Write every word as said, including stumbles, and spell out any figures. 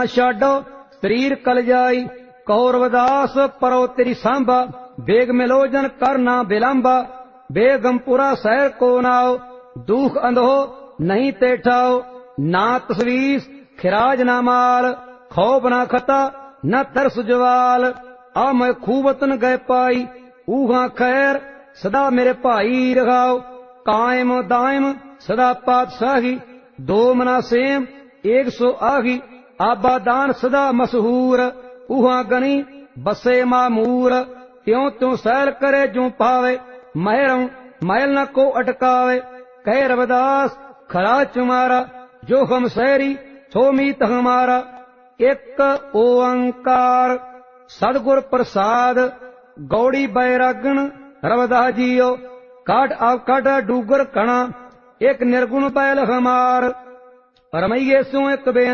ਛਾਡੋ ਸਰੀਰ ਕਲ ਜਾਈ ਕੌਰ ਰਵਿਦਾਸ ਪਰੋ ਤੇਰੀ ਸਾਂਭਾ बेग मिलो जन करना बिलंबा बेगमपुरा शहर को नाओ दुख अंधो नहीं ते ठाओ ना तस्वीस खिराज ना माल खौफ ना खता न तरस जवाल आ मैं खूबतन गए पाई ऊहा खैर सदा मेरे भाई रखाओ कायम दायम सदा पातशाही दो मना सेम एक सौ आही आबादान सदा मशहूर ऊहा गनी बसे मामूर त्यों त्यों सैल करे जू पावे महरों महल न को अटकावे कहे रविदास खरा चुमारा जो हम शहरी सो मीत हमारा एक ओंकार सदगुर प्रसाद गौड़ी बैरागण रविदास जियो काट आप काटा डूगर कणा एक निर्गुण बैल हमार रमैये सो एक बेन